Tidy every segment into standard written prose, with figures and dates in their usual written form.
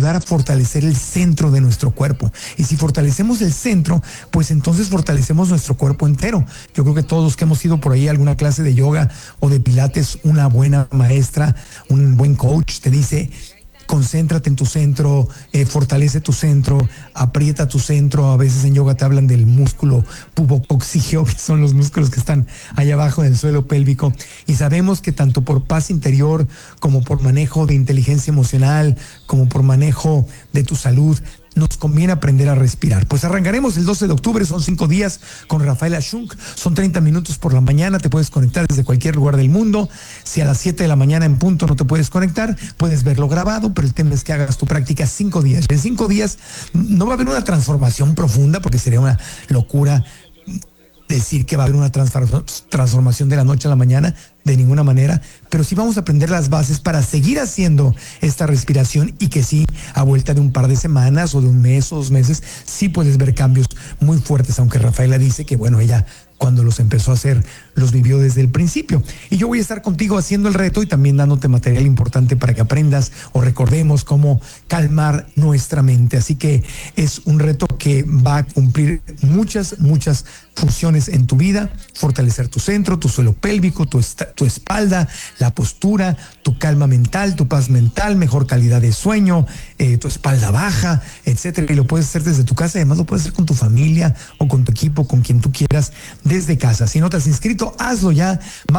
ayudar a fortalecer el centro de nuestro cuerpo. Y si fortalecemos el centro, pues entonces fortalecemos nuestro cuerpo entero. Yo creo que todos los que hemos ido por ahí a alguna clase de yoga o de pilates, una buena maestra, un buen coach te dice: concéntrate en tu centro, fortalece tu centro, aprieta tu centro. A veces en yoga te hablan del músculo pubococcígeo, que son los músculos que están allá abajo del suelo pélvico. Y sabemos que tanto por paz interior, como por manejo de inteligencia emocional, como por manejo de tu salud, nos conviene aprender a respirar. Pues arrancaremos el 12 de octubre, son 5 días con Rafaela Shunk, son 30 minutos por la mañana, te puedes conectar desde cualquier lugar del mundo. Si a las 7 de la mañana en punto no te puedes conectar, puedes verlo grabado, pero el tema es que hagas tu práctica 5 días. En 5 días no va a haber una transformación profunda, porque sería una locura decir que va a haber una transformación de la noche a la mañana, de ninguna manera, pero sí vamos a aprender las bases para seguir haciendo esta respiración, y que sí, a vuelta de un par de semanas o de un mes o 2 meses, sí puedes ver cambios muy fuertes, aunque Rafaela dice que, bueno, ella cuando los empezó a hacer, los vivió desde el principio. Y yo voy a estar contigo haciendo el reto y también dándote material importante para que aprendas o recordemos cómo calmar nuestra mente. Así que es un reto que va a cumplir muchas funciones en tu vida: fortalecer tu centro, tu suelo pélvico, tu espalda, la postura, tu calma mental, tu paz mental, mejor calidad de sueño, tu espalda baja, etcétera. Y lo puedes hacer desde tu casa, y además lo puedes hacer con tu familia o con tu equipo, con quien tú quieras, desde casa. Si no te has inscrito, hazlo ya.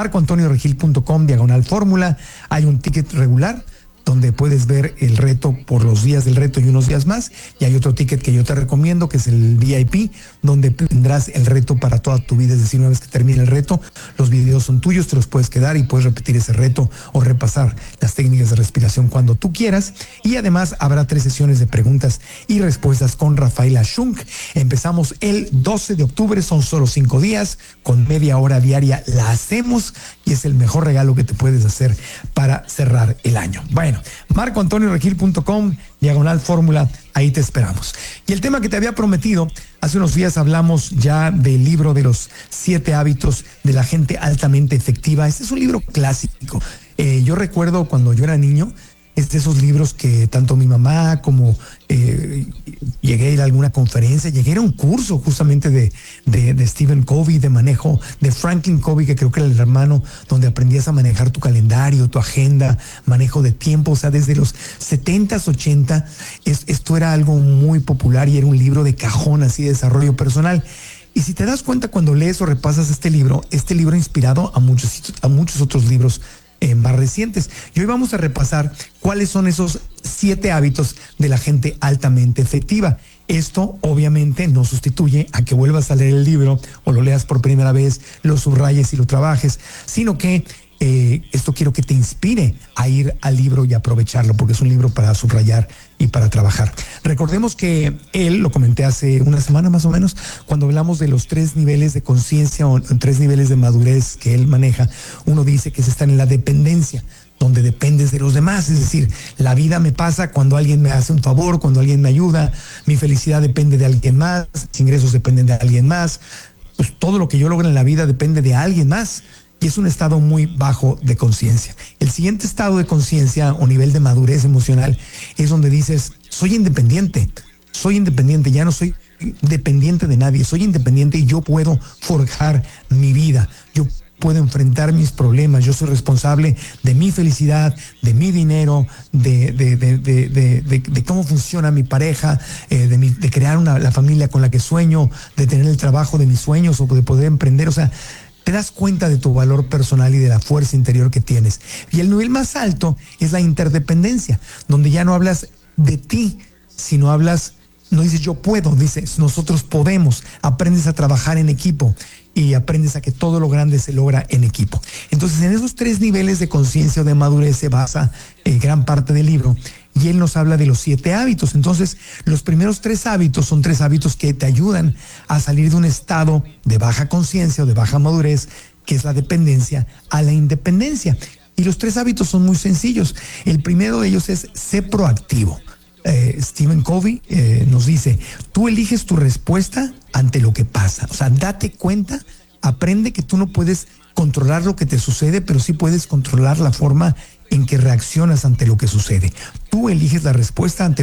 marcoantonioregil.com/fórmula. Hay un ticket regular donde puedes ver el reto por los días del reto y unos días más, y hay otro ticket que yo te recomiendo, que es el VIP, donde tendrás el reto para toda tu vida. Es decir, una vez que termine el reto, los videos son tuyos, te los puedes quedar y puedes repetir ese reto o repasar las técnicas de respiración cuando tú quieras. Y además habrá 3 sesiones de preguntas y respuestas con Rafaela Shunk. Empezamos el 12 de octubre, son solo 5 días, con media hora diaria la hacemos, y es el mejor regalo que te puedes hacer para cerrar el año. Bueno, marcoantonioregil.com/fórmula, ahí te esperamos. Y el tema que te había prometido, hace unos días hablamos ya del libro de los 7 hábitos de la gente altamente efectiva. Este es un libro clásico. Yo recuerdo cuando yo era niño, es de esos libros que tanto mi mamá como llegué a ir a alguna conferencia, llegué a ir a un curso justamente de Stephen Covey, de manejo, de Franklin Covey, que creo que era el hermano, donde aprendías a manejar tu calendario, tu agenda, manejo de tiempo. O sea, desde los 70s, 80, esto era algo muy popular y era un libro de cajón, así, de desarrollo personal. Y si te das cuenta cuando lees o repasas este libro ha inspirado a muchos otros libros más recientes. Y hoy vamos a repasar cuáles son esos 7 hábitos de la gente altamente efectiva. Esto obviamente no sustituye a que vuelvas a leer el libro o lo leas por primera vez, lo subrayes y lo trabajes, sino que esto quiero que te inspire a ir al libro y aprovecharlo, porque es un libro para subrayar y para trabajar. Recordemos que él, lo comenté hace una semana más o menos, cuando hablamos de los 3 niveles de conciencia o 3 niveles de madurez que él maneja. Uno dice que se está en la dependencia, donde dependes de los demás, es decir, la vida me pasa cuando alguien me hace un favor, cuando alguien me ayuda, mi felicidad depende de alguien más, mis ingresos dependen de alguien más, pues todo lo que yo logro en la vida depende de alguien más. Y es un estado muy bajo de conciencia. El siguiente estado de conciencia o nivel de madurez emocional es donde dices: soy independiente, ya no soy dependiente de nadie, soy independiente y yo puedo forjar mi vida, yo puedo enfrentar mis problemas, yo soy responsable de mi felicidad, de mi dinero, de cómo funciona mi pareja, de crear la familia con la que sueño, de tener el trabajo de mis sueños o de poder emprender. O sea, te das cuenta de tu valor personal y de la fuerza interior que tienes. Y el nivel más alto es la interdependencia, donde ya no hablas de ti, sino no dices yo puedo, dices nosotros podemos. Aprendes a trabajar en equipo y aprendes a que todo lo grande se logra en equipo. Entonces, en esos 3 niveles de conciencia o de madurez se basa gran parte del libro. Y él nos habla de los 7 hábitos. Entonces, los primeros 3 hábitos son 3 hábitos que te ayudan a salir de un estado de baja conciencia o de baja madurez, que es la dependencia, a la independencia. Y los 3 hábitos son muy sencillos. El primero de ellos es: sé proactivo. Stephen Covey nos dice: tú eliges tu respuesta ante lo que pasa. O sea, date cuenta, aprende que tú no puedes controlar lo que te sucede, pero sí puedes controlar la forma en que reaccionas ante lo que sucede. Tú eliges la respuesta ante